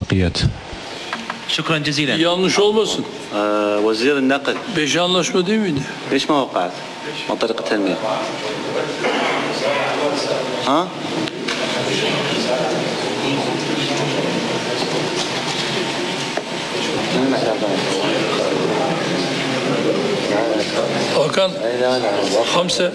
الاتفاقيات. شكرا جزيلا. Yanlış olmasın. وزير النقل 5 anlaşma değil miydi? ليش ما وقعت؟ من طريق التنمية ها؟ Hakan, Hamse,